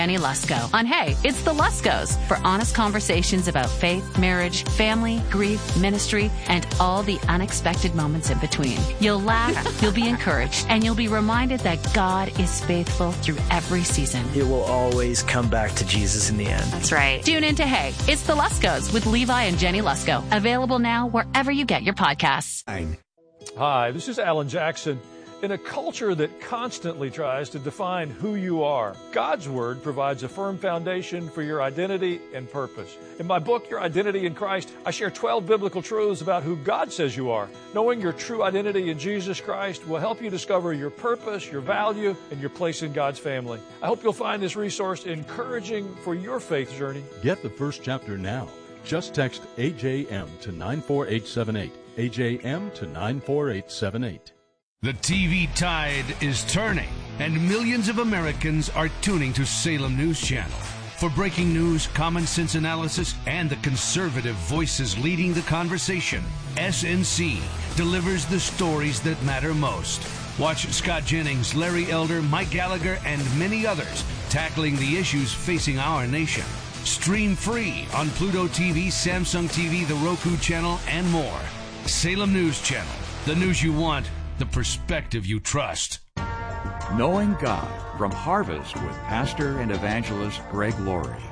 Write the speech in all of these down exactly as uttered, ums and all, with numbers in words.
Jenny Lusko on Hey, It's the Luskos for honest conversations about faith, marriage, family, grief, ministry, and all the unexpected moments in between. You'll laugh, you'll be encouraged, and you'll be reminded that God is faithful through every season. It will always come back to Jesus in the end. That's right. Tune in to Hey, It's the Luskos with Levi and Jenny Lusko. Available now wherever you get your podcasts. Hi, this is Alan Jackson. In a culture that constantly tries to define who you are, God's Word provides a firm foundation for your identity and purpose. In my book, Your Identity in Christ, I share twelve biblical truths about who God says you are. Knowing your true identity in Jesus Christ will help you discover your purpose, your value, and your place in God's family. I hope you'll find this resource encouraging for your faith journey. Get the first chapter now. Just text A J M to nine four eight seven eight. A J M to nine four eight seven eight. The T V tide is turning, and millions of Americans are tuning to Salem News Channel. For breaking news, common sense analysis, and the conservative voices leading the conversation, S N C delivers the stories that matter most. Watch Scott Jennings, Larry Elder, Mike Gallagher, and many others tackling the issues facing our nation. Stream free on Pluto T V, Samsung T V, the Roku channel, and more. Salem News Channel, the news you want, the perspective you trust. Knowing God from Harvest with Pastor and Evangelist Greg Laurie.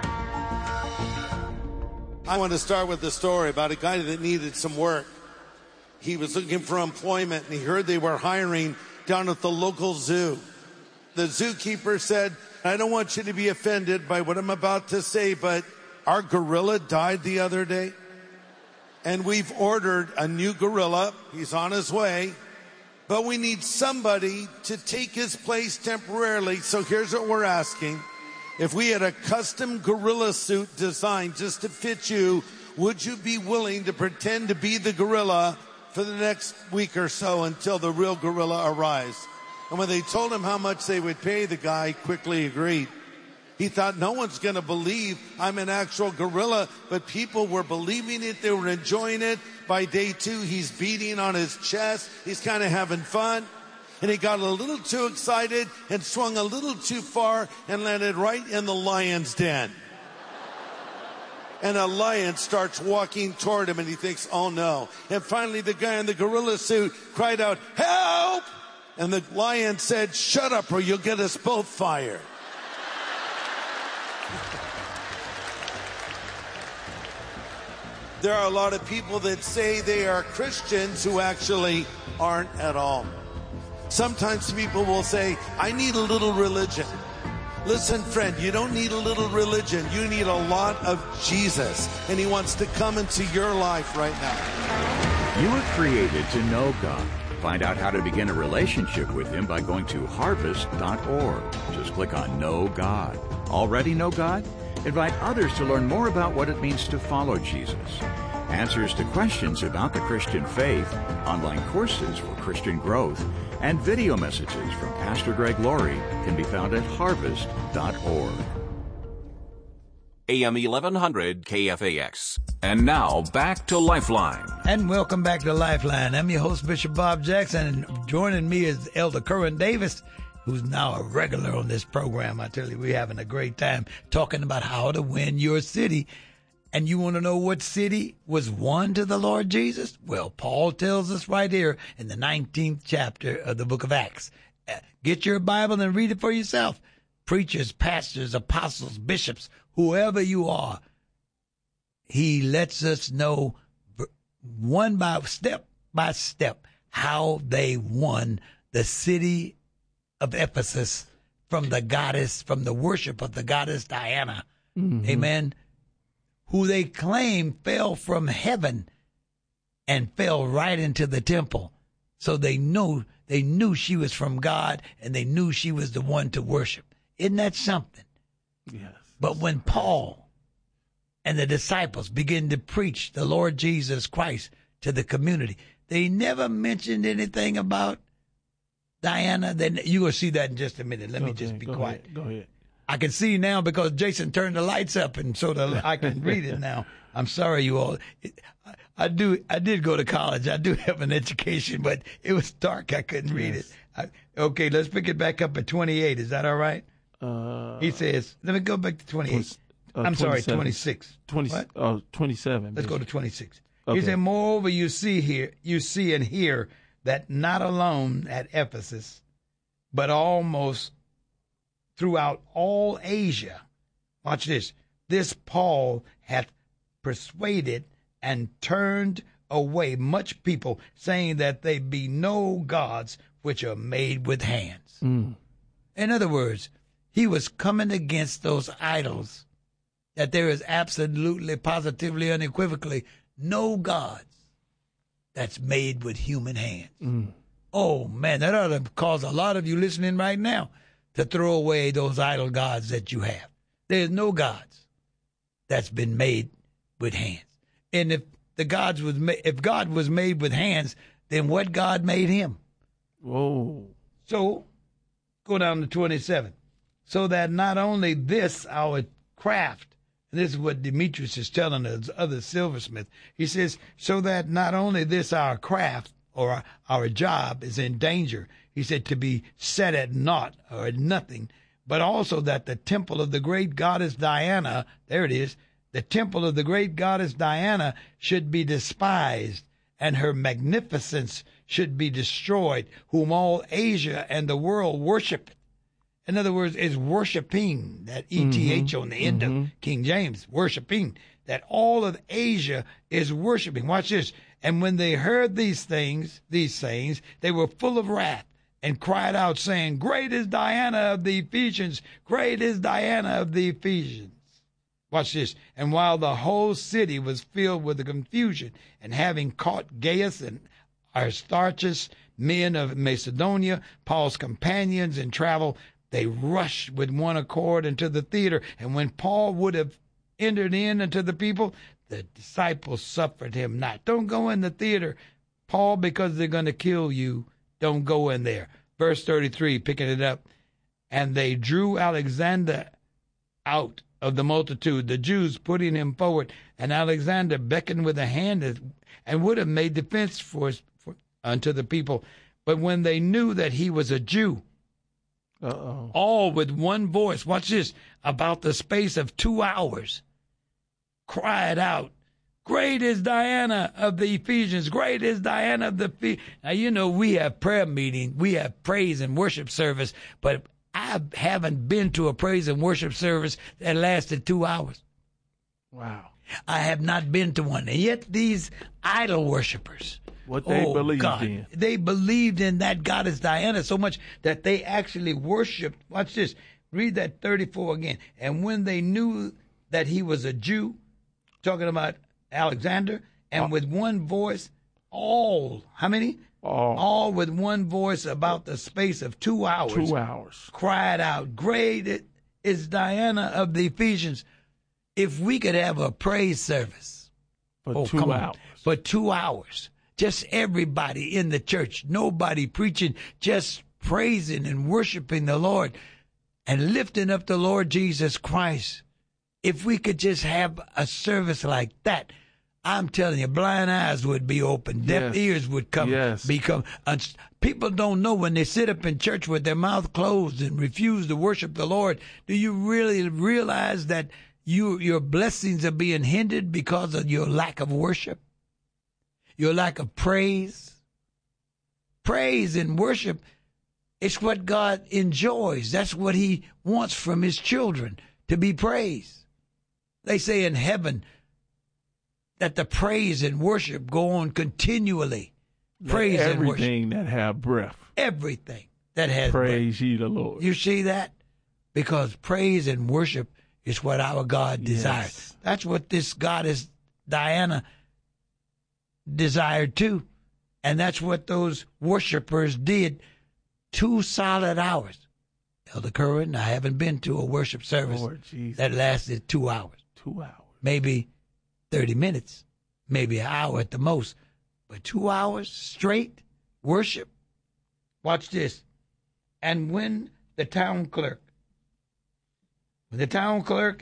I want to start with a story about a guy that needed some work. He was looking for employment and he heard they were hiring down at the local zoo. The zookeeper said, I don't want you to be offended by what I'm about to say, but our gorilla died the other day. And we've ordered a new gorilla. He's on his way. But we need somebody to take his place temporarily. So here's what we're asking. If we had a custom gorilla suit designed just to fit you, would you be willing to pretend to be the gorilla for the next week or so until the real gorilla arrives? And when they told him how much they would pay, the guy quickly agreed. He thought, no one's going to believe I'm an actual gorilla, but people were believing it. They were enjoying it. By day two, he's beating on his chest. He's kind of having fun. And he got a little too excited and swung a little too far and landed right in the lion's den. And a lion starts walking toward him and he thinks, oh no. And finally the guy in the gorilla suit cried out, help! And the lion said, shut up or you'll get us both fired. There are a lot of people that say they are Christians who actually aren't at all. Sometimes people will say, I need a little religion. Listen, friend, you don't need a little religion. You need a lot of Jesus. And he wants to come into your life right now. You were created to know God. Find out how to begin a relationship with him by going to harvest dot org. Just click on Know God. Already know God? Invite others to learn more about what it means to follow Jesus. Answers to questions about the Christian faith, online courses for Christian growth, and video messages from Pastor Greg Laurie can be found at harvest dot org. A M eleven hundred K F A X. And now, back to Lifeline. And welcome back to Lifeline. I'm your host, Bishop Bob Jackson, and joining me is Elder Curran Davis, who's now a regular on this program. I tell you, we're having a great time talking about how to win your city. And you want to know what city was won to the Lord Jesus? Well, Paul tells us right here in the nineteenth chapter of the book of Acts. Get your Bible and read it for yourself. Preachers, pastors, apostles, bishops, whoever you are, he lets us know one by step by step how they won the city of Ephesus from the goddess, from the worship of the goddess Diana. Mm-hmm. Amen. Who they claim fell from heaven and fell right into the temple. So they knew, they knew she was from God and they knew she was the one to worship. Isn't that something? Yes. But when Paul and the disciples began to preach the Lord Jesus Christ to the community, they never mentioned anything about Diana. Then you will see that in just a minute. Let okay, me just be go quiet. Ahead, go ahead. I can see now because Jason turned the lights up, and so the, I can read it now. I'm sorry, you all. It, I, I do. I did go to college. I do have an education, but it was dark. I couldn't read yes. it. I, okay, let's pick it back up at twenty-eight. Is that all right? Uh, he says, let me go back to twenty-eight. Uh, I'm sorry, twenty-six. twenty, what? Uh, twenty-seven. Let's go to twenty-six. Okay. He said, moreover, you see here, you see and hear that not alone at Ephesus, but almost throughout all Asia. Watch this. This Paul hath persuaded and turned away much people, saying that they be no gods which are made with hands. Mm. In other words, he was coming against those idols, that there is absolutely, positively, unequivocally no gods that's made with human hands. Mm. Oh, man, that ought to cause a lot of you listening right now to throw away those idol gods that you have. There's no gods that's been made with hands. And if the gods was ma- if God was made with hands, then what God made him? Whoa. So, go down to twenty-seven. So that not only this, our craft, and this is what Demetrius is telling us, other silversmith. He says, so that not only this, our craft, or our, our job is in danger, he said, to be set at naught or at nothing, but also that the temple of the great goddess Diana, there it is, the temple of the great goddess Diana should be despised, and her magnificence should be destroyed, whom all Asia and the world worship. In other words, is worshiping, that E T H Mm-hmm. on the end mm-hmm. of King James, worshiping, that all of Asia is worshiping. Watch this. And when they heard these things, these sayings, they were full of wrath and cried out, saying, great is Diana of the Ephesians, great is Diana of the Ephesians. Watch this. And while the whole city was filled with the confusion, and having caught Gaius and Aristarchus, men of Macedonia, Paul's companions in travel, they rushed with one accord into the theater. And when Paul would have entered in unto the people, the disciples suffered him not. Don't go in the theater, Paul, because they're going to kill you. Don't go in there. Verse thirty-three, picking it up. And they drew Alexander out of the multitude, the Jews putting him forward, and Alexander beckoned with a hand and would have made defense for, for unto the people. But when they knew that he was a Jew, Uh-oh. all with one voice, watch this, about the space of two hours, cried out, great is Diana of the Ephesians, great is Diana of the Ephesians. Now, you know, we have prayer meeting, we have praise and worship service, but I haven't been to a praise and worship service that lasted two hours. Wow. I have not been to one. And yet these idol worshipers, what they oh, believed God, in. They believed in that goddess Diana so much that they actually worshiped. Watch this. Read that thirty-four again. And when they knew that he was a Jew, talking about Alexander, and oh. with one voice, all, how many? All. all with one voice about the space of two hours. Two hours. Cried out, great is Diana of the Ephesians. If we could have a praise service. For oh, two come hours. On, for two hours. Just everybody in the church, nobody preaching, just praising and worshiping the Lord and lifting up the Lord Jesus Christ. If we could just have a service like that, I'm telling you, blind eyes would be open, deaf yes. ears would come, yes. become. Uh, people don't know when they sit up in church with their mouth closed and refuse to worship the Lord. Do you really realize that you your blessings are being hindered because of your lack of worship, your lack of praise? Praise and worship, it's what God enjoys. That's what He wants from His children, to be praised. They say in heaven that the praise and worship go on continually. Let praise and worship. Everything that have breath. Everything that has praise breath. Ye the Lord. You see that? Because praise and worship is what our God desires. Yes. That's what this goddess Diana desired too. And that's what those worshipers did. Two solid hours. Elder Curran, I haven't been to a worship service Lord Jesus. that lasted two hours. Two hours. Maybe thirty minutes, maybe an hour at the most. But two hours straight worship. Watch this. And when the town clerk, when the town clerk,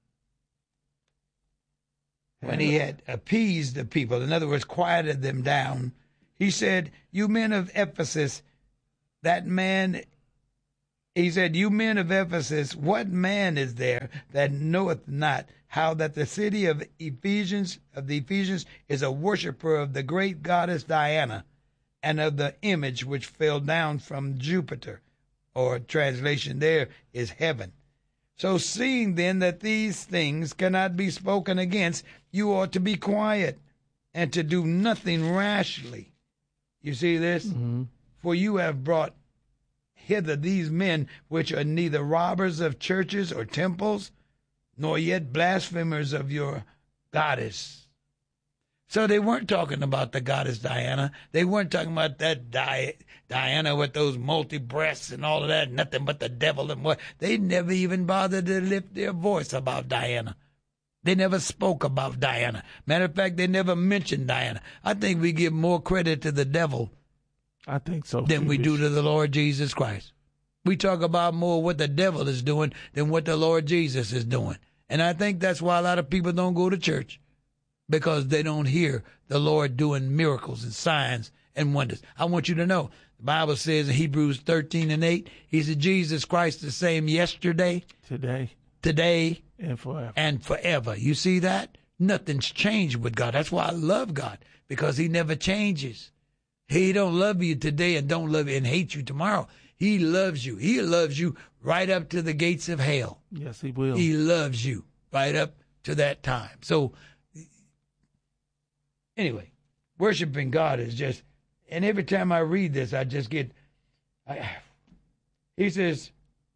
when he had appeased the people, in other words, quieted them down, he said, you men of Ephesus, that man He said, you men of Ephesus, what man is there that knoweth not how that the city of Ephesians of the Ephesians is a worshiper of the great goddess Diana, and of the image which fell down from Jupiter, or translation there is heaven. So seeing then that these things cannot be spoken against, you ought to be quiet and to do nothing rashly. You see this? Mm-hmm. For you have brought hither these men which are neither robbers of churches or temples, nor yet blasphemers of your goddess. So they weren't talking about the goddess Diana. They weren't talking about that Di- Diana with those multi-breasts and all of that, nothing but the devil and what. They never even bothered to lift their voice about Diana. They never spoke about Diana. Matter of fact, they never mentioned Diana. I think we give more credit to the devil I think so. than we do to the Lord Jesus Christ. We talk about more what the devil is doing than what the Lord Jesus is doing. And I think that's why a lot of people don't go to church, because they don't hear the Lord doing miracles and signs and wonders. I want you to know, the Bible says in Hebrews thirteen and eight, he said, Jesus Christ the same yesterday, Today, today, and forever. and forever. You see that? Nothing's changed with God. That's why I love God, because he never changes. He don't love you today and don't love you and hate you tomorrow. He loves you. He loves you right up to the gates of hell. Yes, he will. He loves you right up to that time. So, anyway, worshiping God is just, and every time I read this, I just get, I, he says,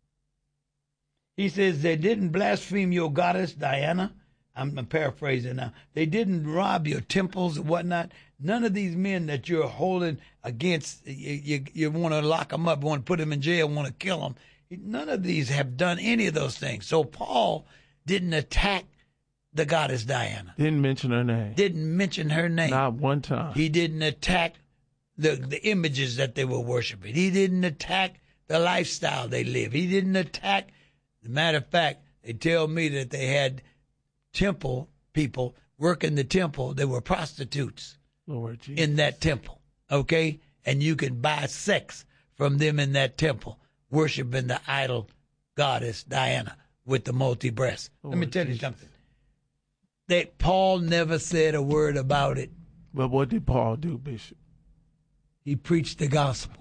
he says, they didn't blaspheme your goddess, Diana. I'm paraphrasing now. They didn't rob your temples and whatnot. None of these men that you're holding against, you, you, you want to lock them up, want to put them in jail, want to kill them. None of these have done any of those things. So Paul didn't attack the goddess Diana. Didn't mention her name. Didn't mention her name. Not one time. He didn't attack the, the images that they were worshiping. He didn't attack the lifestyle they live. He didn't attack, as a matter of fact, they tell me that they had temple people work in the temple. They were prostitutes Lord Jesus. in that temple, okay? And you can buy sex from them in that temple, worshiping the idol goddess Diana with the multi-breasts. Let me tell Jesus. you something. That Paul never said a word about it. But what did Paul do, Bishop? He preached the gospel.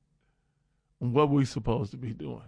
And what we supposed to be doing?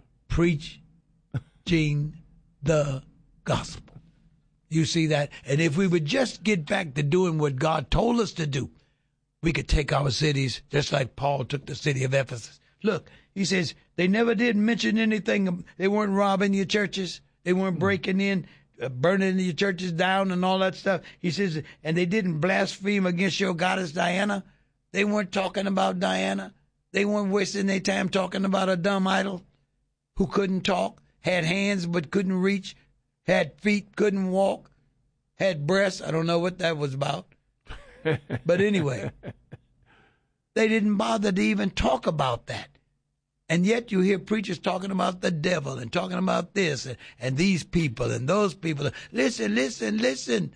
Preaching the gospel. You see that? And if we would just get back to doing what God told us to do, we could take our cities just like Paul took the city of Ephesus. Look, he says they never did mention anything. They weren't robbing your churches. They weren't breaking in, uh, burning your churches down and all that stuff. He says, and they didn't blaspheme against your goddess Diana. They weren't talking about Diana. They weren't wasting their time talking about a dumb idol who couldn't talk, had hands but couldn't reach, had feet, couldn't walk, had breasts. I don't know what that was about. But anyway, they didn't bother to even talk about that. And yet you hear preachers talking about the devil and talking about this and, and these people and those people. Listen, listen, listen.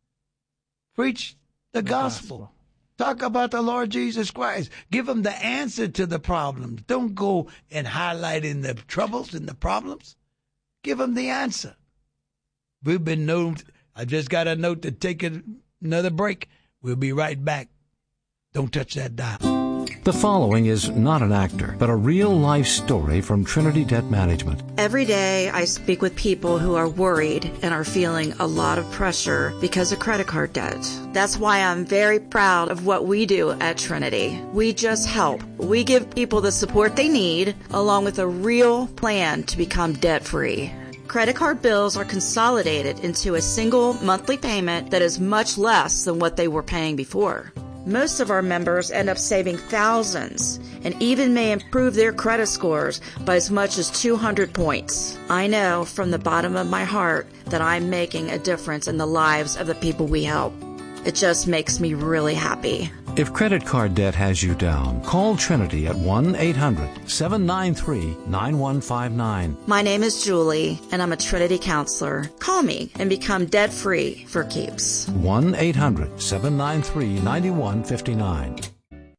Preach the, the gospel. gospel. Talk about the Lord Jesus Christ. Give them the answer to the problems. Don't go and highlighting the troubles and the problems. Give them the answer. We've been known. I just got a note to take another break. We'll be right back. Don't touch that dial. The following is not an actor, but a real-life story from Trinity Debt Management. Every day I speak with people who are worried and are feeling a lot of pressure because of credit card debt. That's why I'm very proud of what we do at Trinity. We just help. We give people the support they need, along with a real plan to become debt-free. Credit card bills are consolidated into a single monthly payment that is much less than what they were paying before. Most of our members end up saving thousands and even may improve their credit scores by as much as two hundred points. I know from the bottom of my heart that I'm making a difference in the lives of the people we help. It just makes me really happy. If credit card debt has you down, call Trinity at one eight hundred seven nine three nine one five nine. My name is Julie, and I'm a Trinity counselor. Call me and become debt-free for keeps. one eight hundred seven nine three nine one five nine.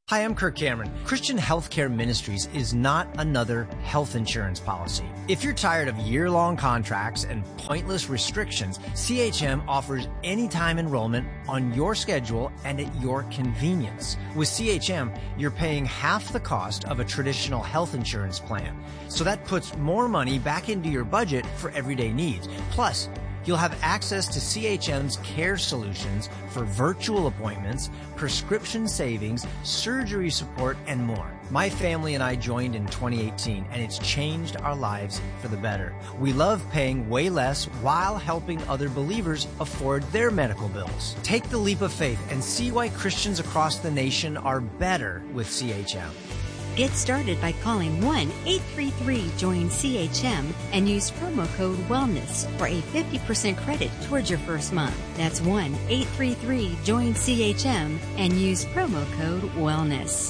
Hi, I'm Kirk Cameron. Christian Healthcare Ministries is not another health insurance policy. If you're tired of year-long contracts and pointless restrictions, C H M offers anytime enrollment on your schedule and at your convenience. With C H M, you're paying half the cost of a traditional health insurance plan. So that puts more money back into your budget for everyday needs. Plus, you'll have access to C H M's care solutions for virtual appointments, prescription savings, surgery support, and more. My family and I joined in twenty eighteen, and it's changed our lives for the better. We love paying way less while helping other believers afford their medical bills. Take the leap of faith and see why Christians across the nation are better with C H M. Get started by calling one eight three three join C H M and use promo code WELLNESS for a fifty percent credit towards your first month. That's one eight three three join C H M and use promo code WELLNESS.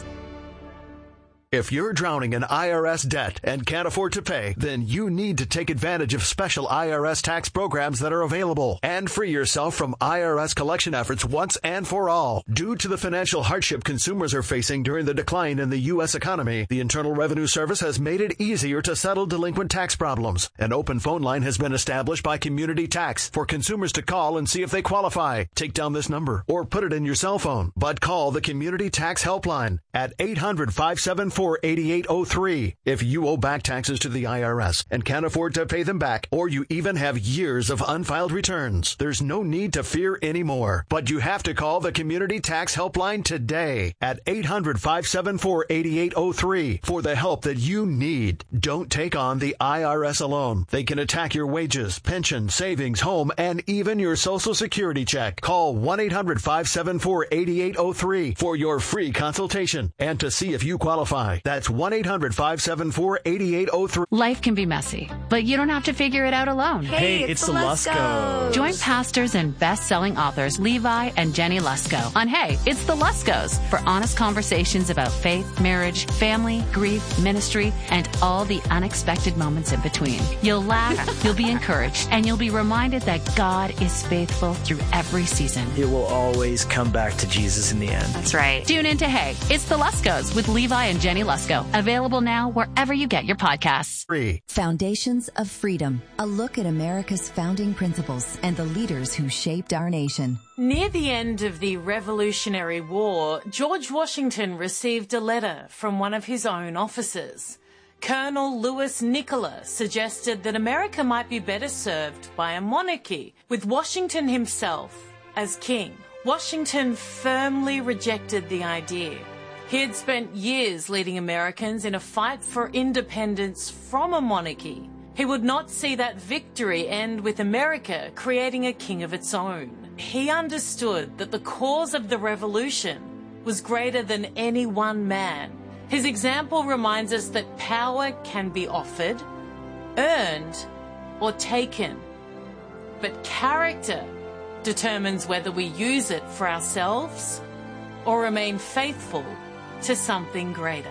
If you're drowning in I R S debt and can't afford to pay, then you need to take advantage of special I R S tax programs that are available and free yourself from I R S collection efforts once and for all. Due to the financial hardship consumers are facing during the decline in the U S economy, the Internal Revenue Service has made it easier to settle delinquent tax problems. An open phone line has been established by Community Tax for consumers to call and see if they qualify. Take down this number or put it in your cell phone, but call the Community Tax Helpline at eight hundred, five seven four, eight eight zero three. If you owe back taxes to the I R S and can't afford to pay them back, or you even have years of unfiled returns, there's no need to fear anymore. But you have to call the Community Tax Helpline today at eight hundred, five seven four, eight eight zero three for the help that you need. Don't take on the I R S alone. They can attack your wages, pension, savings, home, and even your Social Security check. Call one eight hundred, five seven four, eight eight zero three for your free consultation and to see if you qualify. That's one eight hundred, five seven four, eight eight zero three. Life can be messy, but you don't have to figure it out alone. Hey, hey it's, it's the Luskos. Join pastors and best-selling authors Levi and Jenny Lusko on Hey, It's the Luskos for honest conversations about faith, marriage, family, grief, ministry, and all the unexpected moments in between. You'll laugh, you'll be encouraged, and you'll be reminded that God is faithful through every season. It will always come back to Jesus in the end. That's right. Tune in to Hey, It's the Luskos with Levi and Jenny Lusko. Available now wherever you get your podcasts. Free. Foundations of Freedom. A look at America's founding principles and the leaders who shaped our nation. Near the end of the Revolutionary War, George Washington received a letter from one of his own officers. Colonel Louis Nicola suggested that America might be better served by a monarchy, with Washington himself as king. Washington firmly rejected the idea. He had spent years leading Americans in a fight for independence from a monarchy. He would not see that victory end with America creating a king of its own. He understood that the cause of the revolution was greater than any one man. His example reminds us that power can be offered, earned, or taken. But character determines whether we use it for ourselves or remain faithful to something greater.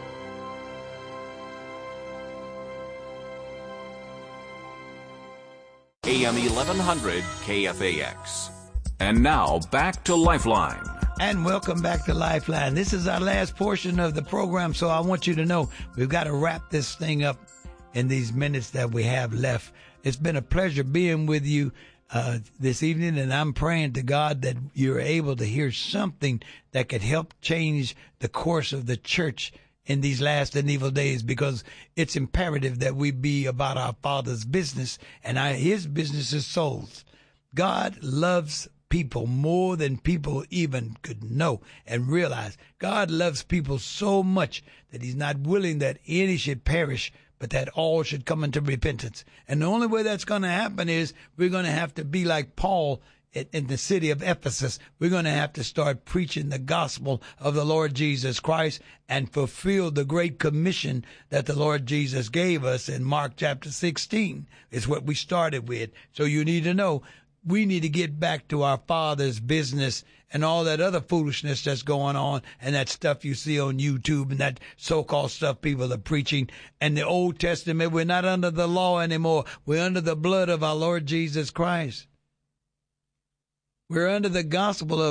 A M eleven hundred K F A X. And now back to Lifeline. And welcome back to Lifeline. This is our last portion of the program, so I want you to know we've got to wrap this thing up in these minutes that we have left. It's been a pleasure being with you uh, this evening, and I'm praying to God that you're able to hear something that could help change the course of the church in these last and evil days, because it's imperative that we be about our Father's business, and our, his business is souls. God loves people more than people even could know and realize. God loves people so much that he's not willing that any should perish, but that all should come into repentance. And the only way that's going to happen is we're going to have to be like Paul in the city of Ephesus. We're going to have to start preaching the gospel of the Lord Jesus Christ and fulfill the great commission that the Lord Jesus gave us in Mark chapter sixteen. It's what we started with. So you need to know, we need to get back to our Father's business and all that other foolishness that's going on and that stuff you see on YouTube and that so-called stuff people are preaching. And the Old Testament, we're not under the law anymore. We're under the blood of our Lord Jesus Christ. We're under the gospel of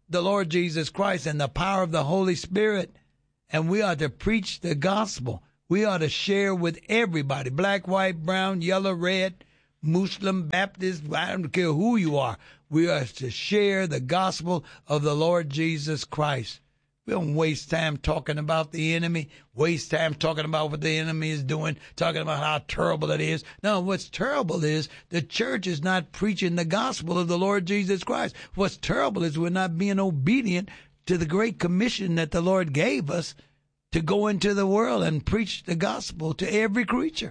the Lord Jesus Christ and the power of the Holy Spirit. And we are to preach the gospel. We are to share with everybody, black, white, brown, yellow, red, Muslim, Baptist, I don't care who you are. We are to share the gospel of the Lord Jesus Christ. We don't waste time talking about the enemy, waste time talking about what the enemy is doing, talking about how terrible it is. No, what's terrible is the church is not preaching the gospel of the Lord Jesus Christ. What's terrible is we're not being obedient to the great commission that the Lord gave us to go into the world and preach the gospel to every creature.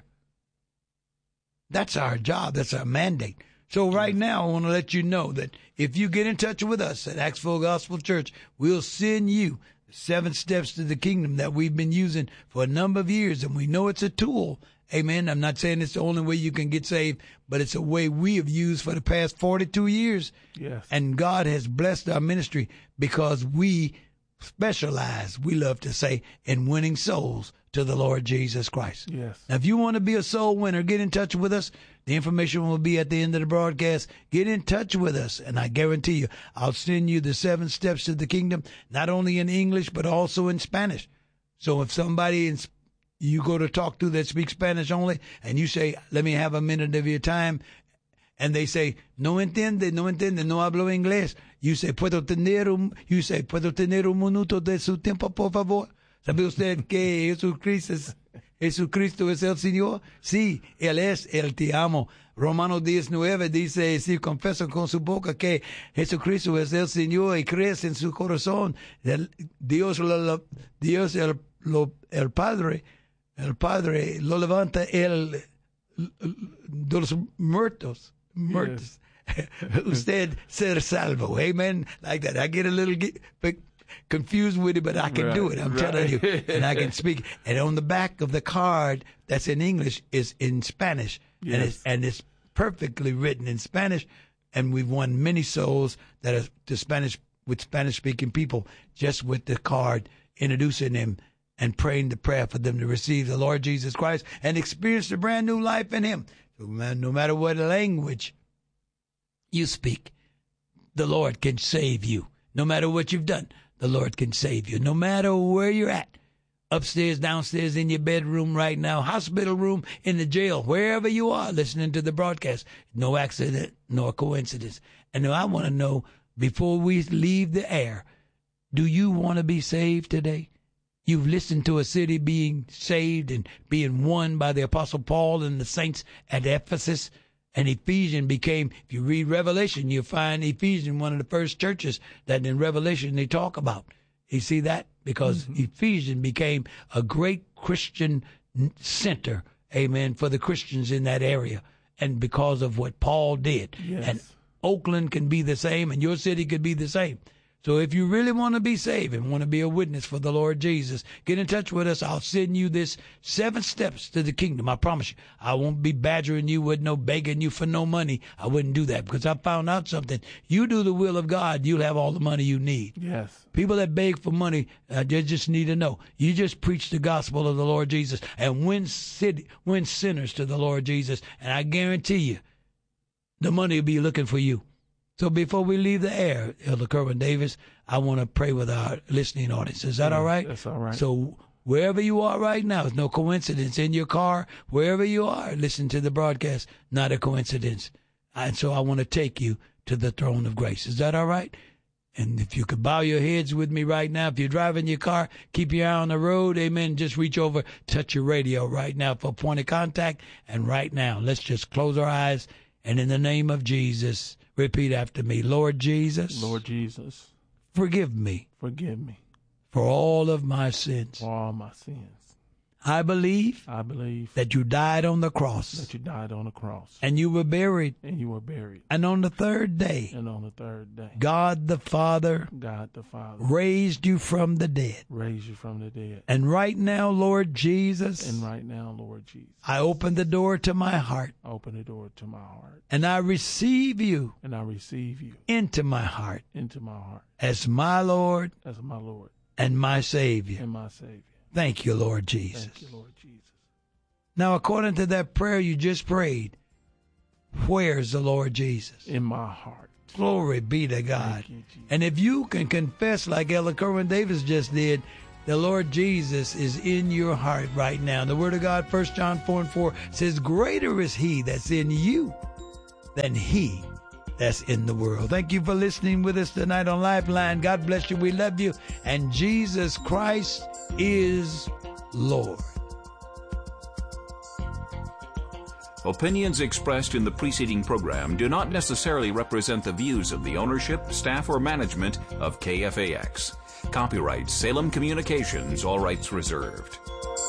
That's our job. That's our mandate. So right now, I want to let you know that if you get in touch with us at Axville Gospel Church, we'll send you the seven steps to the kingdom that we've been using for a number of years, and we know it's a tool. Amen. I'm not saying it's the only way you can get saved, but it's a way we have used for the past forty-two years. Yes. And God has blessed our ministry because we specialize, we love to say, in winning souls to the Lord Jesus Christ. Yes. Now, if you want to be a soul winner, get in touch with us. The information will be at the end of the broadcast. Get in touch with us, and I guarantee you, I'll send you the seven steps to the kingdom, not only in English, but also in Spanish. So if somebody in, you go to talk to that speaks Spanish only, and you say, let me have a minute of your time, and they say, no entiende, no entiende, no hablo inglés. You say, puedo tener un, you say, puedo tener un minuto de su tiempo, por favor. ¿Sabe usted que Jesucristo es, Jesucristo es el Señor? Sí, Él es el te amo. Romanos diez nueve dice, si confiesan con su boca que Jesucristo es el Señor y crees en su corazón, el, Dios, lo, Dios el, lo, el Padre, el Padre lo levanta el, de los muertos. Muertos. Yes. Usted ser salvo. Amen. Like that. I get a little get, confused with it, but I can right, do it. I'm right. telling you. And I can speak. And on the back of the card that's in English is in Spanish. Yes. And it's, and it's perfectly written in Spanish. And we've won many souls that are to Spanish with Spanish-speaking people just with the card, introducing them and praying the prayer for them to receive the Lord Jesus Christ and experience the brand new life in Him. So no matter what language you speak, the Lord can save you. No matter what you've done, the Lord can save you. No matter where you're at, upstairs, downstairs, in your bedroom right now, hospital room, in the jail, wherever you are listening to the broadcast, no accident nor coincidence. And I want to know, before we leave the air, do you want to be saved today? You've listened to a city being saved and being won by the Apostle Paul and the saints at Ephesus. And Ephesians became, if you read Revelation, you'll find Ephesians one of the first churches that in Revelation they talk about. You see that? Because mm-hmm. Ephesians became a great Christian center, amen, for the Christians in that area. And because of what Paul did. Yes. And Oakland can be the same, and your city could be the same. So if you really want to be saved and want to be a witness for the Lord Jesus, get in touch with us. I'll send you this seven steps to the kingdom. I promise you. I won't be badgering you with no begging you for no money. I wouldn't do that because I found out something. You do the will of God, you'll have all the money you need. Yes. People that beg for money, uh, they just need to know. You just preach the gospel of the Lord Jesus and win, city, win sinners to the Lord Jesus. And I guarantee you, the money will be looking for you. So before we leave the air, Elder Kerwin Davis, I want to pray with our listening audience. Is that yeah, all right? That's all right. So wherever you are right now, it's no coincidence. In your car, wherever you are, listen to the broadcast, not a coincidence. And so I want to take you to the throne of grace. Is that all right? And if you could bow your heads with me right now, if you're driving your car, keep your eye on the road, amen. Just reach over, touch your radio right now for a point of contact. And right now, let's just close our eyes. And in the name of Jesus, repeat after me. Lord Jesus. Lord Jesus. Forgive me. Forgive me. For all of my sins. For all my sins. I believe. I believe. That you died on the cross. That you died on the cross. And you were buried. And you were buried. And on the third day. And on the third day. God the Father. God the Father. Raised you from the dead. Raised you from the dead. And right now, Lord Jesus. And right now, Lord Jesus. I open the door to my heart. I open the door to my heart. And I receive you. And I receive you. Into my heart. Into my heart. As my Lord. As my Lord. And my Savior. And my Savior. Thank you, Lord Jesus. Thank you, Lord Jesus. Now, according to that prayer you just prayed, where's the Lord Jesus? In my heart. Glory be to God. You, and if you can confess like Elder Kerwin Davis just did, the Lord Jesus is in your heart right now. The Word of God, First John four and four, says, greater is He that's in you than he that's in the world. Thank you for listening with us tonight on Lifeline. God bless you. We love you. And Jesus Christ is Lord. Opinions expressed in the preceding program do not necessarily represent the views of the ownership, staff, or management of K F A X. Copyright Salem Communications, all rights reserved.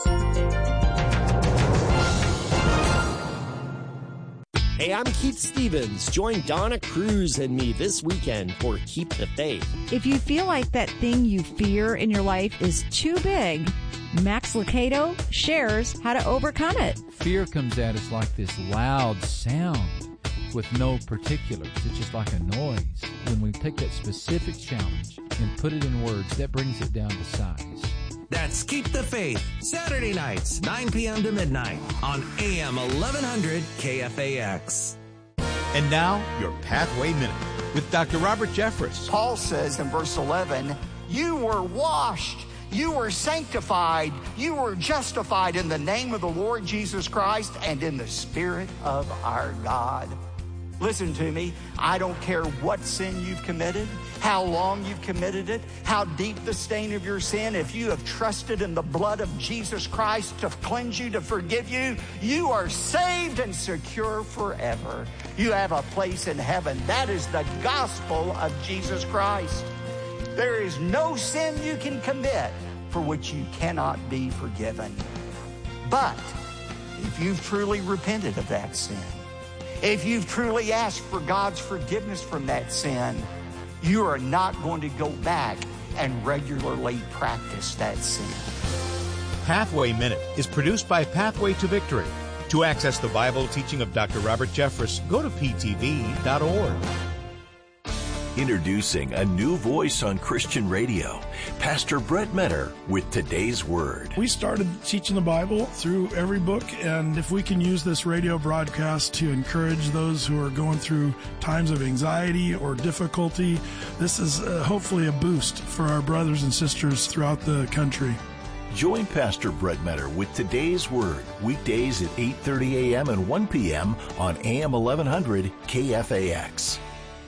Hey, I'm Keith Stevens. Join Donna Cruz and me this weekend for Keep the Faith. If you feel like that thing you fear in your life is too big, Max Lucado shares how to overcome it. Fear comes at us like this loud sound with no particulars. It's just like a noise. When we take that specific challenge and put it in words, that brings it down to size. That's Keep the Faith, Saturday nights, nine p.m. to midnight on A M eleven hundred K F A X. And now, your Pathway Minute with Doctor Robert Jeffress. Paul says in verse eleven, you were washed, you were sanctified, you were justified in the name of the Lord Jesus Christ and in the Spirit of our God. Listen to me, I don't care what sin you've committed, how long you've committed it, how deep the stain of your sin. If you have trusted in the blood of Jesus Christ to cleanse you, to forgive you, you are saved and secure forever. You have a place in heaven. That is the gospel of Jesus Christ. There is no sin you can commit for which you cannot be forgiven. But if you've truly repented of that sin, if you've truly asked for God's forgiveness from that sin, you are not going to go back and regularly practice that sin. Pathway Minute is produced by Pathway to Victory. To access the Bible teaching of Doctor Robert Jeffress, go to P T V dot org. Introducing a new voice on Christian radio, Pastor Brett Metter with Today's Word. We started teaching the Bible through every book, and if we can use this radio broadcast to encourage those who are going through times of anxiety or difficulty, this is uh, hopefully a boost for our brothers and sisters throughout the country. Join Pastor Brett Metter with Today's Word, weekdays at eight thirty a.m. and one p.m. on A M eleven hundred K F A X.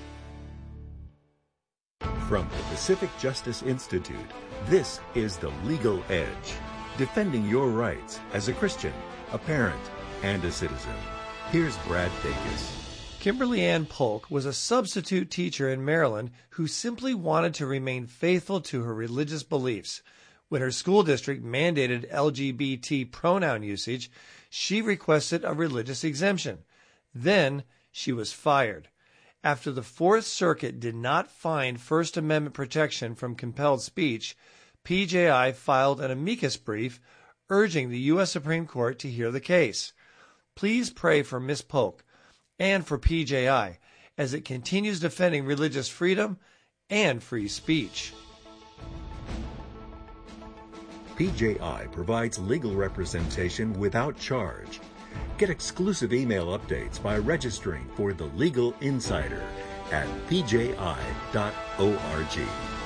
From the Pacific Justice Institute, this is The Legal Edge, defending your rights as a Christian, a parent, and a citizen. Here's Brad Dacus. Kimberly Ann Polk was a substitute teacher in Maryland who simply wanted to remain faithful to her religious beliefs. When her school district mandated L G B T pronoun usage, she requested a religious exemption. Then she was fired. After the Fourth Circuit did not find First Amendment protection from compelled speech, P J I filed an amicus brief urging the U S Supreme Court to hear the case. Please pray for Miz Polk and for P J I as it continues defending religious freedom and free speech. P J I provides legal representation without charge. Get exclusive email updates by registering for The Legal Insider at P J I dot org.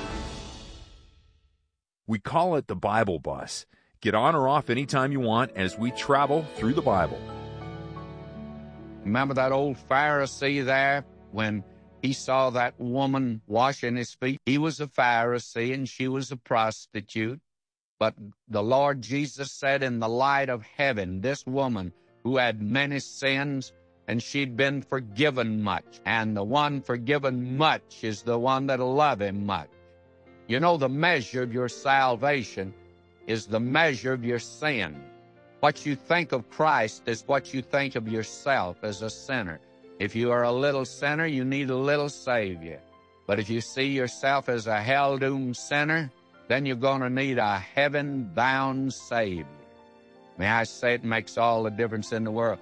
We call it the Bible Bus. Get on or off anytime you want as we travel through the Bible. Remember that old Pharisee there when he saw that woman washing his feet? He was a Pharisee and she was a prostitute. But the Lord Jesus said, in the light of heaven, this woman who had many sins, and she'd been forgiven much. And the one forgiven much is the one that'll love him much. You know, the measure of your salvation is the measure of your sin. What you think of Christ is what you think of yourself as a sinner. If you are a little sinner, you need a little Savior. But if you see yourself as a hell-doomed sinner, then you're going to need a heaven-bound Savior. May I say it makes all the difference in the world.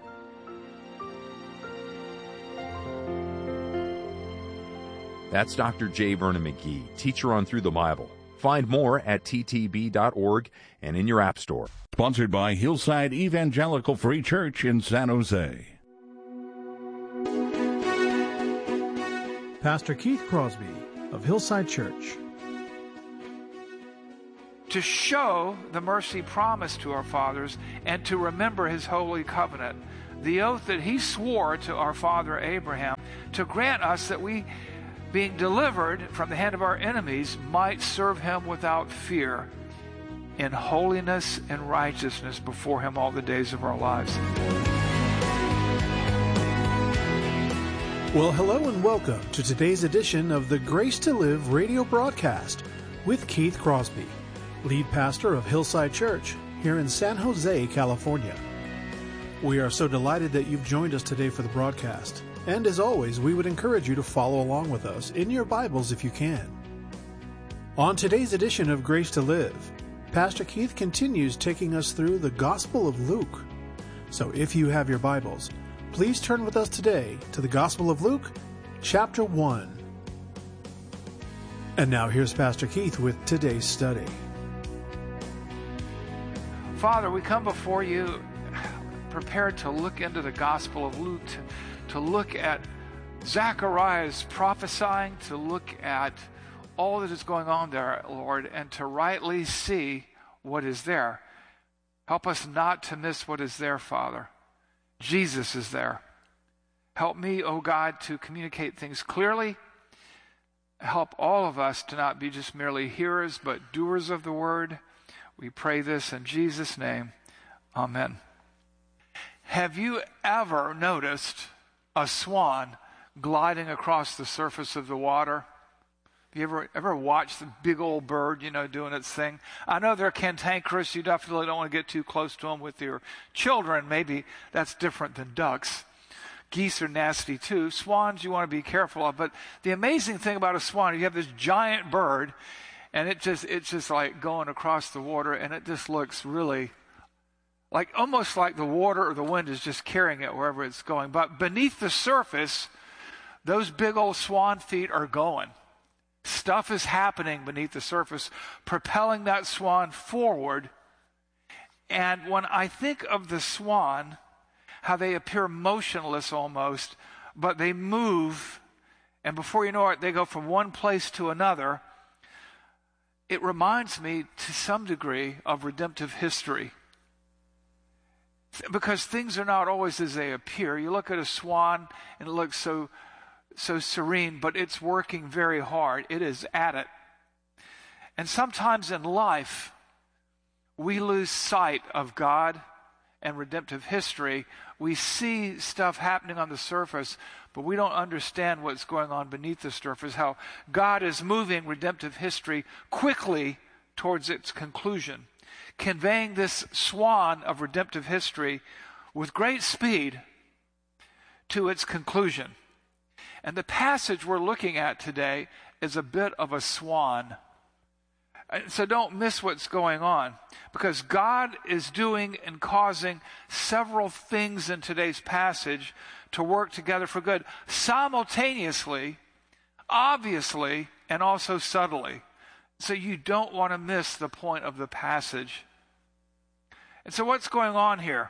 That's Doctor J. Vernon McGee, teacher on Through the Bible. Find more at T T B dot org and in your app store. Sponsored by Hillside Evangelical Free Church in San Jose. Pastor Keith Crosby of Hillside Church. To show the mercy promised to our fathers and to remember his holy covenant, the oath that he swore to our father Abraham, to grant us that we, being delivered from the hand of our enemies, might serve him without fear, in holiness and righteousness before him all the days of our lives. Well, hello and welcome to today's edition of the Grace to Live radio broadcast with Keith Crosby, lead pastor of Hillside Church here in San Jose, California. We are so delighted that you've joined us today for the broadcast. And as always, we would encourage you to follow along with us in your Bibles if you can. On today's edition of Grace to Live, Pastor Keith continues taking us through the Gospel of Luke. So if you have your Bibles, please turn with us today to the Gospel of Luke, chapter one. And now here's Pastor Keith with today's study. Father, we come before you prepared to look into the Gospel of Luke, to, to look at Zacharias prophesying, to look at all that is going on there, Lord, and to rightly see what is there. Help us not to miss what is there, Father. Jesus is there. Help me, oh God, to communicate things clearly. Help all of us to not be just merely hearers, but doers of the word. We pray this in Jesus' name. Amen. Have you ever noticed a swan gliding across the surface of the water? Have you ever ever watched the big old bird, you know, doing its thing? I know they're cantankerous. You definitely don't want to get too close to them with your children. Maybe that's different than ducks. Geese are nasty too. Swans you want to be careful of. But the amazing thing about a swan, you have this giant bird, and it just it's just like going across the water, and it just looks really like almost like the water or the wind is just carrying it wherever it's going. But beneath the surface, those big old swan feet are going. Stuff is happening beneath the surface, propelling that swan forward. And when I think of the swan, how they appear motionless almost, but they move, and before you know it, they go from one place to another. It reminds me to some degree of redemptive history. Because things are not always as they appear. You look at a swan and it looks so so serene, but it's working very hard. It is at it. And sometimes in life, we lose sight of God and redemptive history. We see stuff happening on the surface, but we don't understand what's going on beneath the surface, how God is moving redemptive history quickly towards its conclusion, conveying this swan of redemptive history with great speed to its conclusion. And the passage we're looking at today is a bit of a swan. So don't miss what's going on, because God is doing and causing several things in today's passage to work together for good, simultaneously, obviously, and also subtly. So you don't want to miss the point of the passage. And so what's going on here?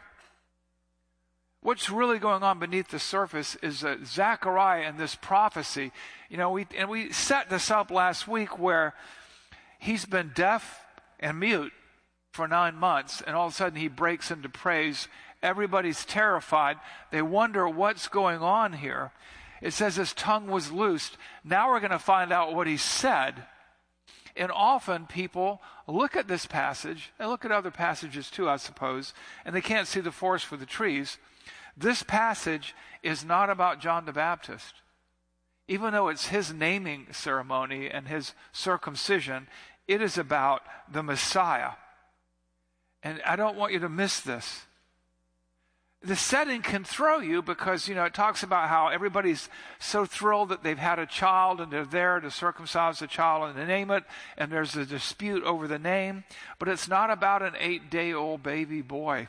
What's really going on beneath the surface is that Zechariah and this prophecy, you know, we and we set this up last week where he's been deaf and mute for nine months, and all of a sudden he breaks into praise. Everybody's terrified. They wonder what's going on here. It says his tongue was loosed. Now we're going to find out what he said. And often people look at this passage, and look at other passages too, I suppose, and they can't see the forest for the trees. This passage is not about John the Baptist. Even though it's his naming ceremony and his circumcision, it is about the Messiah. And I don't want you to miss this. The setting can throw you because, you know, it talks about how everybody's so thrilled that they've had a child and they're there to circumcise the child and to name it, and there's a dispute over the name. But it's not about an eight-day-old baby boy.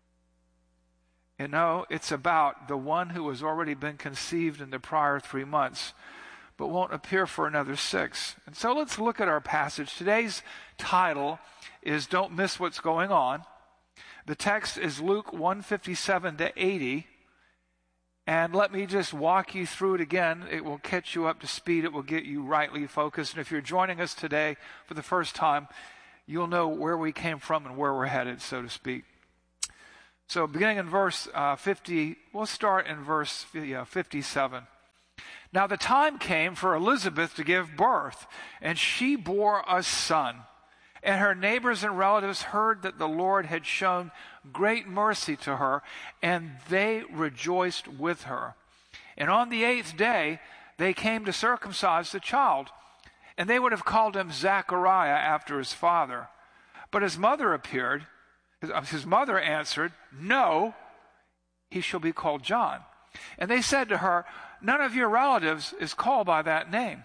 You know, it's about the one who has already been conceived in the prior three months, but won't appear for another six. And so let's look at our passage. Today's title is Don't Miss What's Going On. The text is Luke one fifty-seven to eighty, And let me just walk you through it again. It will catch you up to speed. It will get you rightly focused. And if you're joining us today for the first time, you'll know where we came from and where we're headed, so to speak. So beginning in verse uh, fifty, we'll start in verse yeah, fifty-seven. Now the time came for Elizabeth to give birth, and she bore a son. And her neighbors and relatives heard that the Lord had shown great mercy to her, and they rejoiced with her. And on the eighth day, they came to circumcise the child. And they would have called him Zachariah after his father. But his mother appeared, his mother answered, "No, he shall be called John." And they said to her, "None of your relatives is called by that name."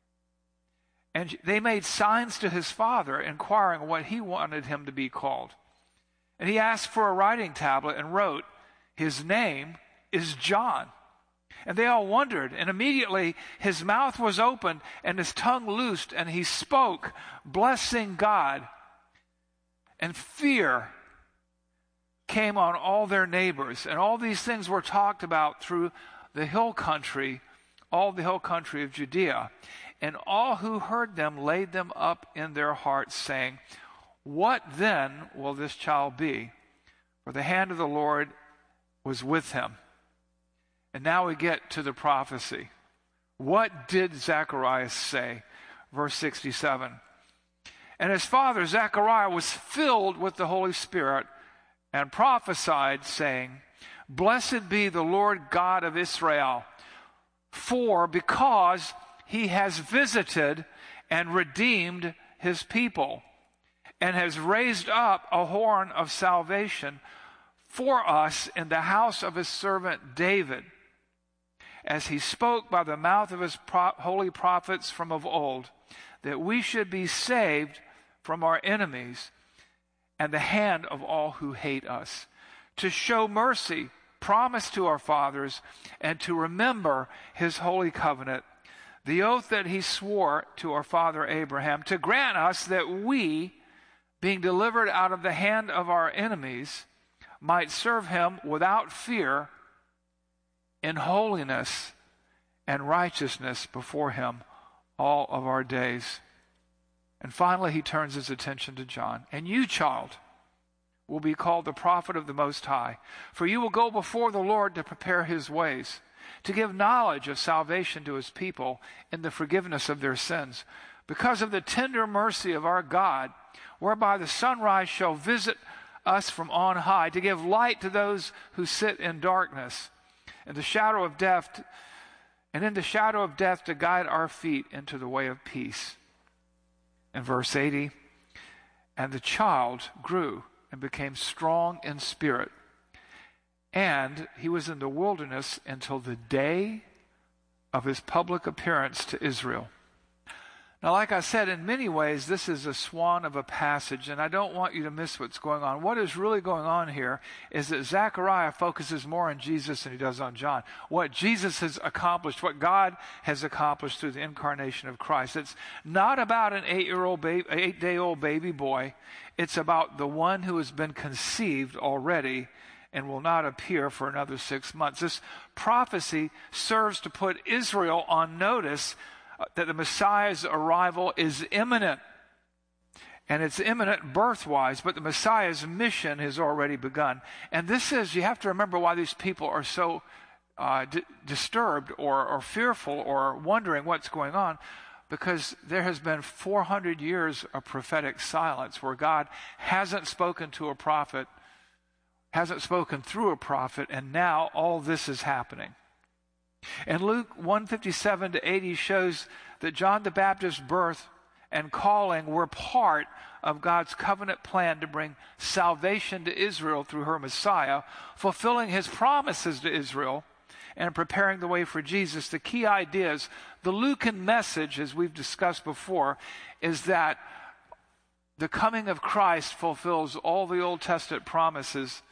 And they made signs to his father, inquiring what he wanted him to be called. And he asked for a writing tablet and wrote, "His name is John." And they all wondered, and immediately his mouth was opened and his tongue loosed, and he spoke, blessing God. And fear came on all their neighbors. And all these things were talked about through the hill country, all the hill country of Judea. And all who heard them laid them up in their hearts, saying, "What then will this child be? For the hand of the Lord was with him." And now we get to the prophecy. What did Zacharias say? Verse sixty-seven. And his father Zechariah was filled with the Holy Spirit and prophesied, saying, "Blessed be the Lord God of Israel, for because he has visited and redeemed his people, and has raised up a horn of salvation for us in the house of his servant David, as he spoke by the mouth of his pro- holy prophets from of old, that we should be saved from our enemies and the hand of all who hate us, to show mercy promised to our fathers, and to remember his holy covenant, the oath that he swore to our father Abraham, to grant us that we, being delivered out of the hand of our enemies, might serve him without fear, in holiness and righteousness before him all of our days." And finally, he turns his attention to John. "And you, child, will be called the prophet of the Most High, for you will go before the Lord to prepare his ways, to give knowledge of salvation to his people in the forgiveness of their sins, because of the tender mercy of our God, whereby the sunrise shall visit us from on high, to give light to those who sit in darkness, and the shadow of death, and in the shadow of death to guide our feet into the way of peace." In verse eighty, "And the child grew and became strong in spirit, and he was in the wilderness until the day of his public appearance to Israel." Now, like I said, in many ways, this is a swan of a passage, and I don't want you to miss what's going on. What is really going on here is that Zechariah focuses more on Jesus than he does on John. What Jesus has accomplished, what God has accomplished through the incarnation of Christ. It's not about an eight-year-old baby, eight-day-old baby boy. It's about the one who has been conceived already and will not appear for another six months. This prophecy serves to put Israel on notice that the Messiah's arrival is imminent. And it's imminent birth-wise, but the Messiah's mission has already begun. And this is, you have to remember why these people are so uh, d- disturbed or, or fearful or wondering what's going on, because there has been four hundred years of prophetic silence where God hasn't spoken to a prophet, hasn't spoken through a prophet, and now all this is happening. And Luke one fifty-seven to eighty shows that John the Baptist's birth and calling were part of God's covenant plan to bring salvation to Israel through her Messiah, fulfilling his promises to Israel and preparing the way for Jesus. The key ideas, the Lucan message, as we've discussed before, is that the coming of Christ fulfills all the Old Testament promises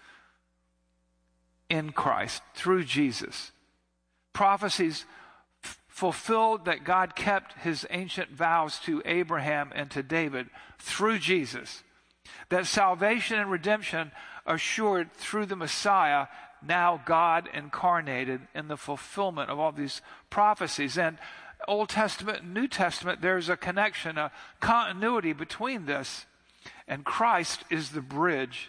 in Christ, through Jesus. Prophecies f- fulfilled that God kept his ancient vows to Abraham and to David through Jesus. That salvation and redemption assured through the Messiah now God incarnated in the fulfillment of all these prophecies. And Old Testament and New Testament, there's a connection, a continuity between this. And Christ is the bridge.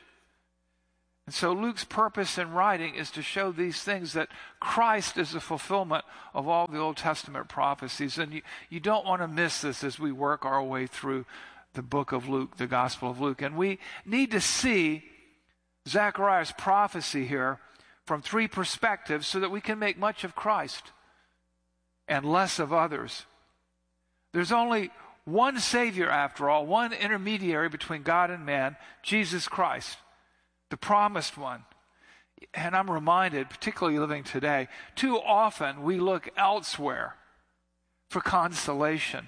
And so Luke's purpose in writing is to show these things, that Christ is the fulfillment of all the Old Testament prophecies. And you, you don't want to miss this as we work our way through the book of Luke, the Gospel of Luke. And we need to see Zechariah's prophecy here from three perspectives so that we can make much of Christ and less of others. There's only one Savior, after all, one intermediary between God and man, Jesus Christ, the promised one. And I'm reminded, particularly living today, too often we look elsewhere for consolation,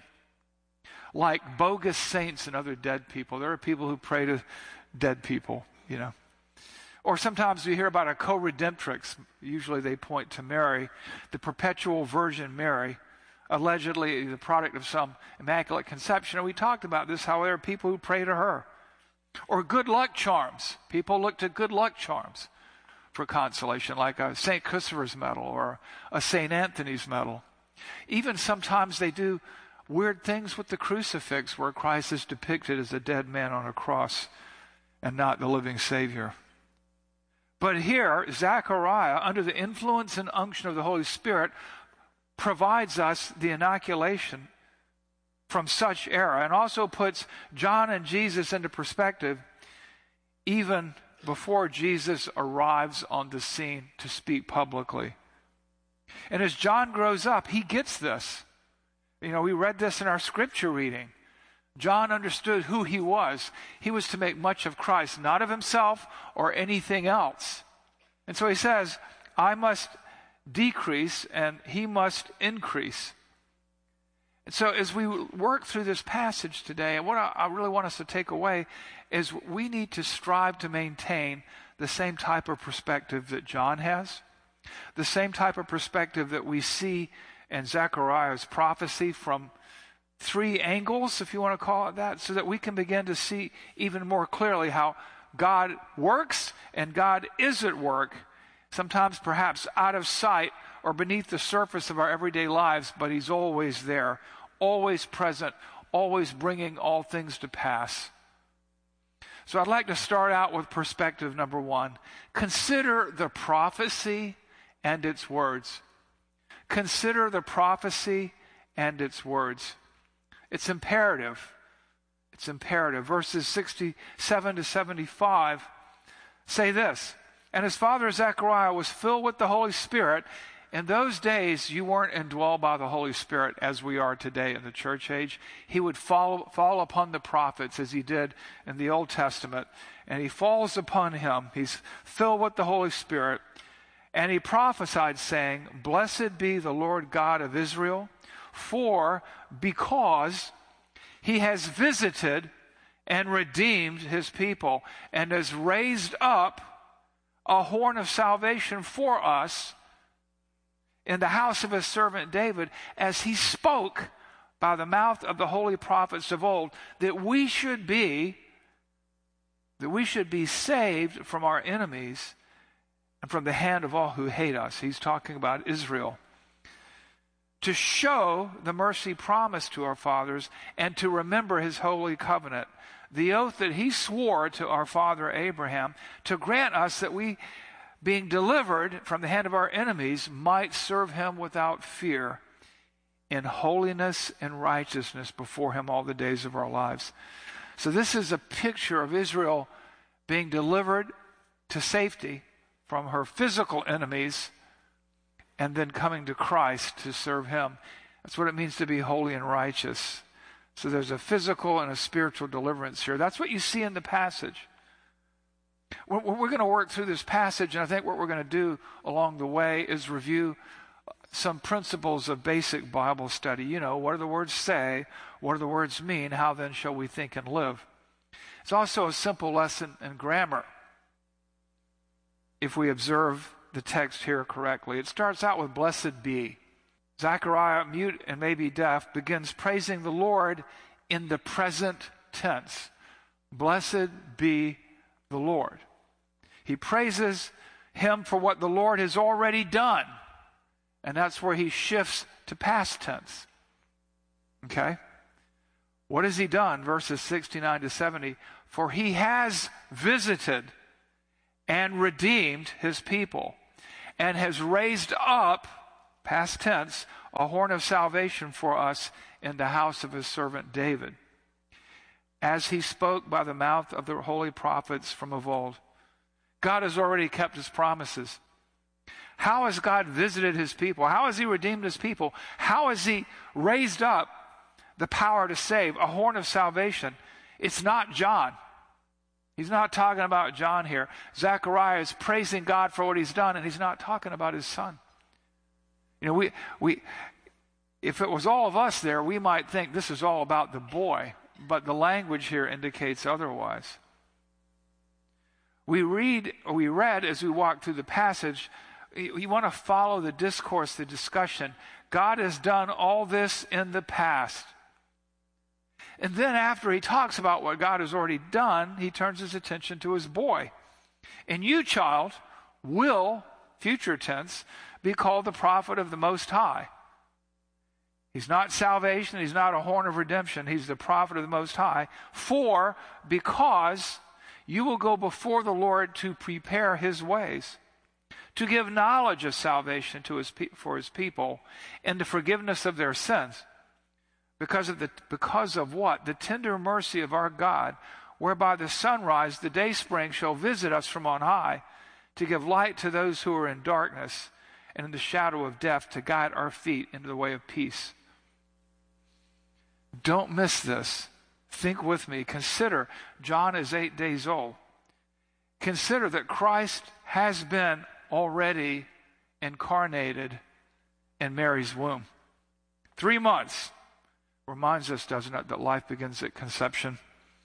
like bogus saints and other dead people. There are people who pray to dead people, you know. Or sometimes we hear about a co-redemptrix. Usually they point to Mary, the perpetual Virgin Mary, allegedly the product of some immaculate conception. And we talked about this, how there are people who pray to her. Or good luck charms. People look to good luck charms for consolation, like a Saint Christopher's medal or a Saint Anthony's medal. Even sometimes they do weird things with the crucifix, where Christ is depicted as a dead man on a cross and not the living Savior. But here, Zechariah, under the influence and unction of the Holy Spirit, provides us the inoculation from such error, and also puts John and Jesus into perspective even before Jesus arrives on the scene to speak publicly. And as John grows up, he gets this. You know, we read this in our scripture reading. John understood who he was. He was to make much of Christ, not of himself or anything else. And so he says, I must decrease and he must increase. And so as we work through this passage today, what I really want us to take away is we need to strive to maintain the same type of perspective that John has, the same type of perspective that we see in Zechariah's prophecy from three angles, if you want to call it that, so that we can begin to see even more clearly how God works and God is at work, sometimes perhaps out of sight or beneath the surface of our everyday lives, but he's always there, always present, always bringing all things to pass. So I'd like to start out with perspective number one. Consider the prophecy and its words. Consider the prophecy and its words. It's imperative. It's imperative. Verses sixty-seven to seventy-five say this, and his father Zechariah was filled with the Holy Spirit. In those days, you weren't indwelled by the Holy Spirit as we are today in the church age. He would fall, fall upon the prophets as he did in the Old Testament, and he falls upon him. He's filled with the Holy Spirit, and he prophesied, saying, Blessed be the Lord God of Israel, for because he has visited and redeemed his people, and has raised up a horn of salvation for us in the house of his servant David, as he spoke by the mouth of the holy prophets of old, that we should be, that we should be saved from our enemies and from the hand of all who hate us. He's talking about Israel. To show the mercy promised to our fathers and to remember his holy covenant, the oath that he swore to our father Abraham, to grant us that we, being delivered from the hand of our enemies, might serve him without fear in holiness and righteousness before him all the days of our lives. So this is a picture of Israel being delivered to safety from her physical enemies and then coming to Christ to serve him. That's what it means to be holy and righteous. So there's a physical and a spiritual deliverance here. That's what you see in the passage. We're, we're going to work through this passage, and I think what we're going to do along the way is review some principles of basic Bible study. You know, what do the words say? What do the words mean? How then shall we think and live? It's also a simple lesson in grammar, if we observe the text here correctly. It starts out with blessed be. Zechariah, mute and maybe deaf, begins praising the Lord in the present tense. Blessed be the Lord. He praises him for what the Lord has already done. And that's where he shifts to past tense. Okay? What has he done? Verses sixty-nine to seventy. For he has visited and redeemed his people, and has raised up, past tense, a horn of salvation for us in the house of his servant David, as he spoke by the mouth of the holy prophets from of old. God has already kept his promises. How has God visited his people? How has he redeemed his people? How has he raised up the power to save, a horn of salvation? It's not John. He's not talking about John here. Zechariah is praising God for what he's done, and he's not talking about his son. You know, we we if it was all of us there, we might think this is all about the boy, but the language here indicates otherwise. We read, we read as we walk through the passage, you, you want to follow the discourse, the discussion. God has done all this in the past. And then after he talks about what God has already done, he turns his attention to his boy. And you, child, will, future tense, be called the prophet of the Most High. He's not salvation. He's not a horn of redemption. He's the prophet of the Most High. For, because you will go before the Lord to prepare his ways, to give knowledge of salvation to his pe- for his people, and the forgiveness of their sins. Because of the because of what? The tender mercy of our God, whereby the sunrise, the day spring, shall visit us from on high, to give light to those who are in darkness and in the shadow of death, to guide our feet into the way of peace. Don't miss this. Think with me. Consider, John is eight days old. Consider that Christ has been already incarnated in Mary's womb. Three months. Reminds us, doesn't it, that life begins at conception.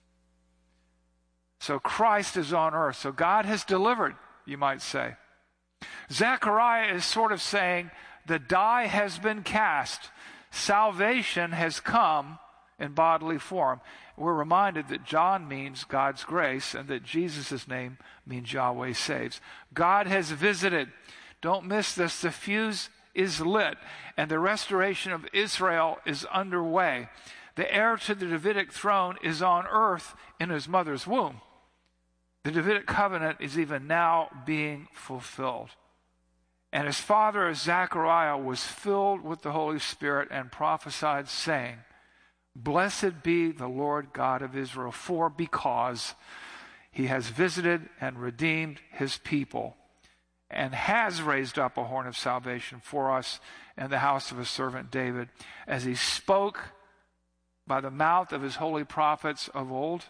So Christ is on earth. So God has delivered, you might say. Zechariah is sort of saying the die has been cast. Salvation has come in bodily form. We're reminded that John means God's grace and that Jesus' name means Yahweh saves. God has visited. Don't miss this. The fuse is lit, and the restoration of Israel is underway. The heir to the Davidic throne is on earth in his mother's womb. The Davidic covenant is even now being fulfilled. And his father, Zechariah, was filled with the Holy Spirit and prophesied, saying, Blessed be the Lord God of Israel, for because he has visited and redeemed his people, and has raised up a horn of salvation for us in the house of his servant David, as he spoke by the mouth of his holy prophets of old,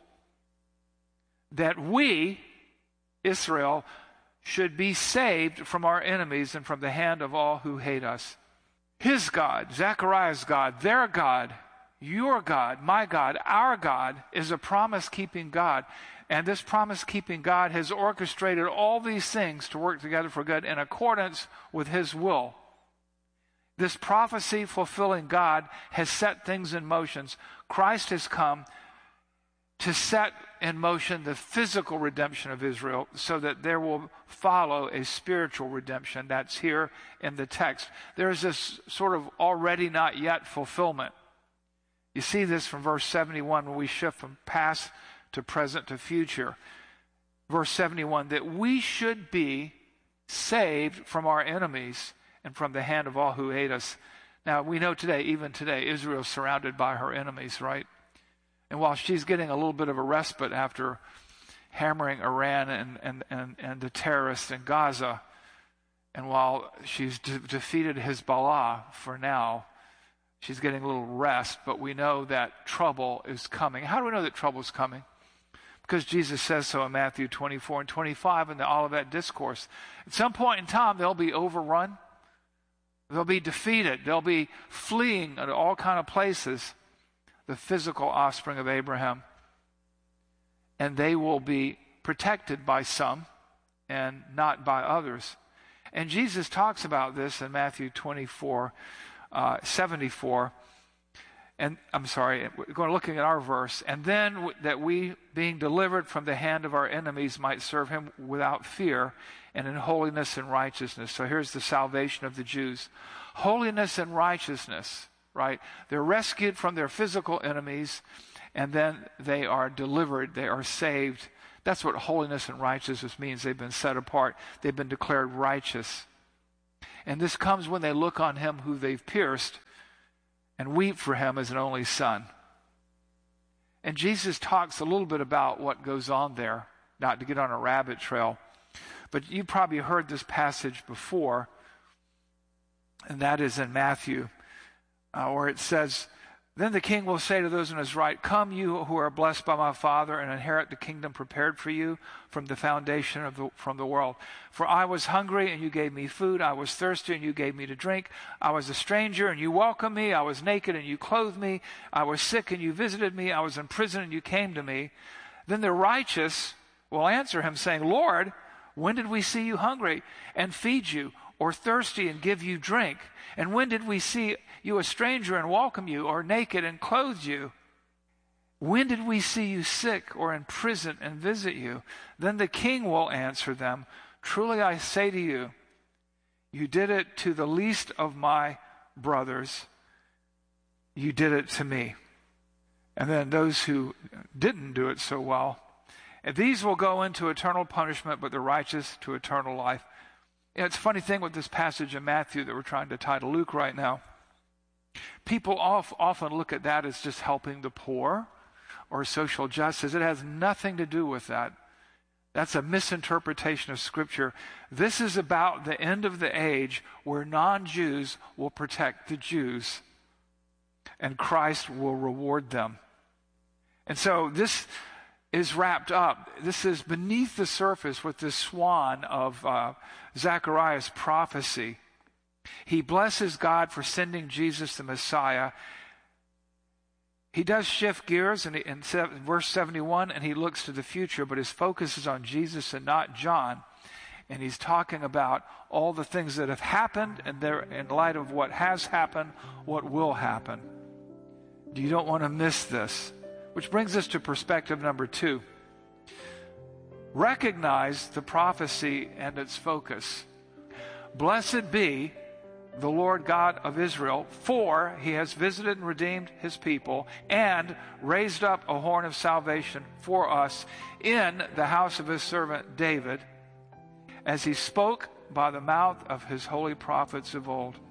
that we, Israel, should be saved from our enemies and from the hand of all who hate us. His God, Zechariah's God, their God, your God, my God, our God, is a promise-keeping God. And this promise-keeping God has orchestrated all these things to work together for good in accordance with his will. This prophecy-fulfilling God has set things in motion. Christ has come to set in motion the physical redemption of Israel so that there will follow a spiritual redemption. That's here in the text. There is this sort of already not yet fulfillment. You see this from verse seventy-one when we shift from past to present to future. Verse seventy-one, that we should be saved from our enemies and from the hand of all who hate us. Now, we know today, even today, Israel is surrounded by her enemies, right? And while she's getting a little bit of a respite after hammering Iran and, and, and, and the terrorists in Gaza, and while she's de- defeated Hezbollah for now, she's getting a little rest, but we know that trouble is coming. How do we know that trouble is coming? Because Jesus says so in Matthew twenty-four and twenty-five in the Olivet Discourse. At some point in time, they'll be overrun. They'll be defeated. They'll be fleeing to all kind of places, the physical offspring of Abraham. And they will be protected by some and not by others. And Jesus talks about this in Matthew twenty-four, uh, seventy-four. and I'm sorry, we're going to looking at our verse, and then that we, being delivered from the hand of our enemies, might serve him without fear and in holiness and righteousness. So here's the salvation of the Jews. Holiness and righteousness, right? They're rescued from their physical enemies, and then they are delivered, they are saved. That's what holiness and righteousness means. They've been set apart. They've been declared righteous. And this comes when they look on him who they've pierced and weep for him as an only son. And Jesus talks a little bit about what goes on there, not to get on a rabbit trail, but you probably heard this passage before, and that is in Matthew, uh, where it says, "Then the king will say to those on his right, 'Come, you who are blessed by my Father, and inherit the kingdom prepared for you from the foundation of the from the world. For I was hungry, and you gave me food. I was thirsty, and you gave me to drink. I was a stranger, and you welcomed me. I was naked, and you clothed me. I was sick, and you visited me. I was in prison, and you came to me.' Then the righteous will answer him, saying, 'Lord, when did we see you hungry and feed you, or thirsty and give you drink? And when did we see you a stranger and welcome you, or naked and clothe you? When did we see you sick or in prison and visit you?' Then the king will answer them, 'Truly I say to you, you did it to the least of my brothers, you did it to me.' And then those who didn't do it so well, and these will go into eternal punishment, but the righteous to eternal life." You know, it's a funny thing with this passage in Matthew that we're trying to tie to Luke right now. People off, often look at that as just helping the poor or social justice. It has nothing to do with that. That's a misinterpretation of Scripture. This is about the end of the age where non-Jews will protect the Jews and Christ will reward them. And so this is wrapped up. This is beneath the surface with the swan of uh, Zechariah's prophecy. He blesses God for sending Jesus the Messiah. He does shift gears in, in verse seventy-one, and he looks to the future, but his focus is on Jesus and not John. And he's talking about all the things that have happened, and they're in light of what has happened, what will happen. You don't want to miss this. Which brings us to perspective number two. Recognize the prophecy and its focus. Blessed be the Lord God of Israel, for he has visited and redeemed his people and raised up a horn of salvation for us in the house of his servant David, as he spoke by the mouth of his holy prophets of old.